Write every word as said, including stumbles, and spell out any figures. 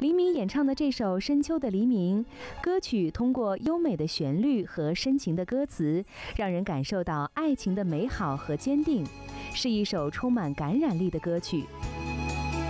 黎明演唱的这首《深秋的黎明》歌曲，通过优美的旋律和深情的歌词，让人感受到爱情的美好和坚定，是一首充满感染力的歌曲。